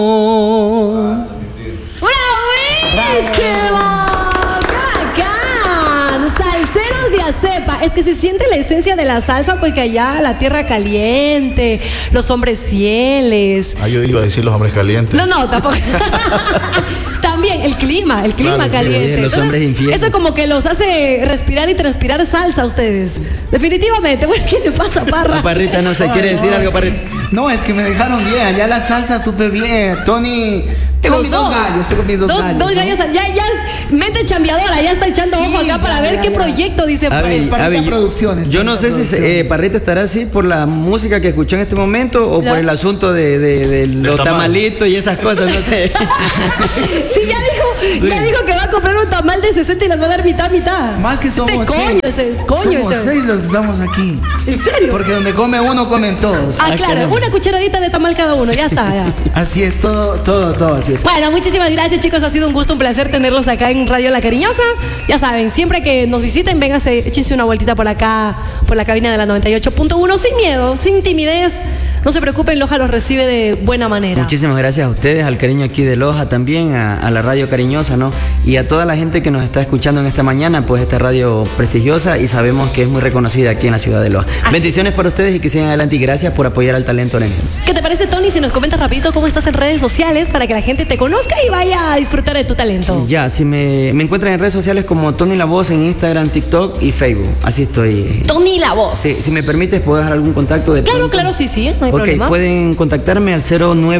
Salseros de Acepa, es que se siente la esencia de la salsa porque allá la tierra caliente, los hombres fieles. Yo iba a decir los hombres calientes. No, tampoco. También el clima claro, caliente. Los hombres infieles. Eso como que los hace respirar y transpirar salsa a ustedes. Definitivamente. Bueno, ¿qué le pasa, Parra? Parrita, no sé, ¿quiere decir algo, Parrita? No, es que me dejaron bien, allá la salsa súper bien. Tony, tengo mis dos gallos. Dos gallos, ya, mente chambeadora, ya está echando ojo acá para ver qué proyecto dice Parrita Producciones. Yo no sé si Parrita estará así por la música que escuchó en este momento o por el asunto de los tamalitos y esas cosas, no sé. Sí, ya dijo que va a comprar un tamal de 60 y las va a dar mitad. Más que somos somos 6 los que estamos aquí. ¿En serio? Porque donde come uno, comen todos. Claro, una cucharadita de tamal cada uno, ya está. Ya. Así es, todo así es. Bueno, muchísimas gracias, chicos, ha sido un gusto, un placer tenerlos acá en Radio La Cariñosa. Ya saben, siempre que nos visiten, vénganse, échense una vueltita por acá, por la cabina de la 98.1, sin miedo, sin timidez. No se preocupen, Loja los recibe de buena manera. Muchísimas gracias a ustedes, al cariño aquí de Loja también, a la Radio Cariñosa, ¿no? Y a toda la gente que nos está escuchando en esta mañana, pues esta radio prestigiosa y sabemos que es muy reconocida aquí en la ciudad de Loja. Bendiciones para ustedes y que sigan adelante y gracias por apoyar al talento orense. ¿Qué te parece, Tony, si nos comentas rapidito cómo estás en redes sociales para que la gente te conozca y vaya a disfrutar de tu talento? Ya, si me encuentran en redes sociales como Tony La Voz en Instagram, TikTok y Facebook. Así estoy. Tony La Voz. Sí, si me permites, ¿puedo dejar algún contacto de Claro, sí, no hay problema. Pueden contactarme al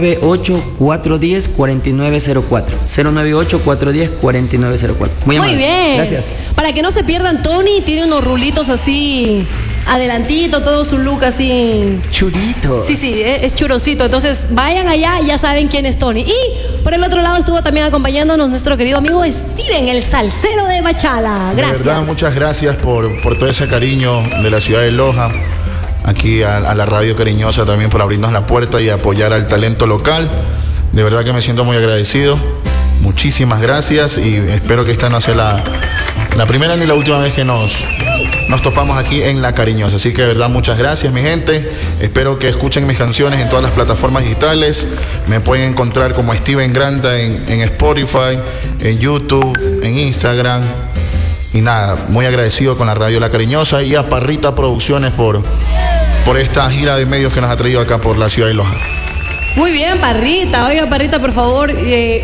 098-410-4904. 098-410-4904. Muy amable. Bien. Gracias. Para que no se pierdan, Tony tiene unos rulitos así, adelantito, todo su look así. Churito. Sí, es churosito. Entonces, vayan allá y ya saben quién es Tony. Y por el otro lado estuvo también acompañándonos nuestro querido amigo Steven, el salsero de Machala. Gracias. De verdad, muchas gracias por todo ese cariño de la ciudad de Loja. Aquí a la Radio Cariñosa también por abrirnos la puerta y apoyar al talento local. De verdad que me siento muy agradecido. Muchísimas gracias y espero que esta no sea la primera ni la última vez que nos topamos aquí en La Cariñosa. Así que de verdad muchas gracias, mi gente. Espero que escuchen mis canciones en todas las plataformas digitales. Me pueden encontrar como Steven Granda en Spotify, en YouTube, en Instagram. Y nada, muy agradecido con la Radio La Cariñosa y a Parrita Producciones por esta gira de medios que nos ha traído acá por la ciudad de Loja. Muy bien, Parrita. Oiga, Parrita, por favor,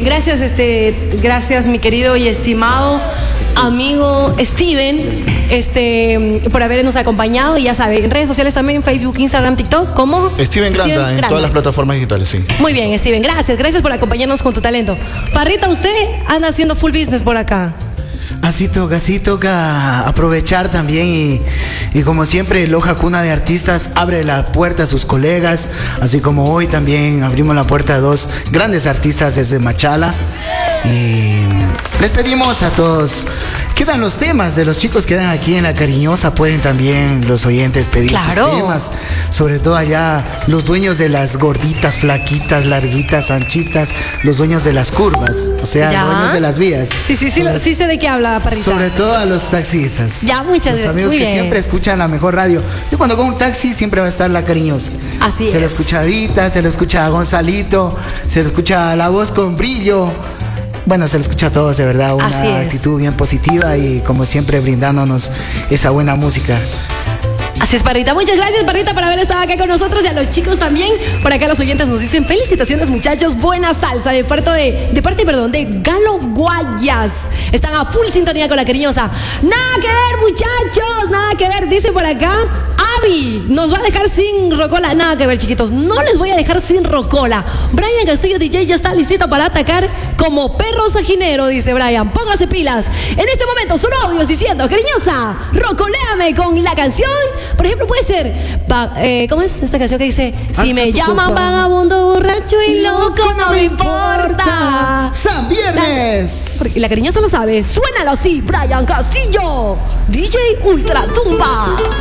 gracias mi querido y estimado amigo Steven, por habernos acompañado. Y ya sabe, en redes sociales también, Facebook, Instagram, TikTok, ¿cómo? Steven Granda, en todas las plataformas digitales, sí. Muy bien, Steven, gracias por acompañarnos con tu talento. Parrita, usted anda haciendo full business por acá. Así toca aprovechar también y como siempre Loja Cuna de Artistas abre la puerta a sus colegas, así como hoy también abrimos la puerta a dos grandes artistas desde Machala y les pedimos a todos, quedan los temas de los chicos que quedan aquí en La Cariñosa, pueden también los oyentes pedir sus temas, sobre todo allá los dueños de las gorditas, flaquitas, larguitas, anchitas, los dueños de las curvas, o sea, los dueños de las vías. Sí sé de qué habla, Parrita. Sobre todo a los taxistas. Ya, muchas gracias. Los amigos que siempre escuchan la mejor radio. Yo cuando cojo un taxi siempre va a estar La Cariñosa. Así es. Se lo escucha a Vita, se lo escucha a Gonzalito, se lo escucha a La Voz con Brillo. Bueno, se lo escucha a todos, de verdad, una actitud bien positiva y como siempre brindándonos esa buena música. Así es, Parrita. Muchas gracias, Parrita, por haber estado acá con nosotros y a los chicos también. Por acá los oyentes nos dicen felicitaciones, muchachos. Buena salsa de parte de Galo Guayas. Están a full sintonía con La Cariñosa. Nada que ver, muchachos. Nada que ver, dice por acá. Avi nos va a dejar sin rocola. Nada que ver, chiquitos. No les voy a dejar sin rocola. Brian Castillo DJ ya está listito para atacar como perro sajinero, dice Brian. Póngase pilas. En este momento son audios diciendo: Cariñosa, rocoléame con la canción. Por ejemplo, puede ser, ¿cómo es esta canción que dice? Si me llaman vagabundo, borracho y loco, no me importa. ¡San Viernes! Porque La Cariñosa lo sabe. Suénalo así, Brian Castillo, DJ Ultratumba.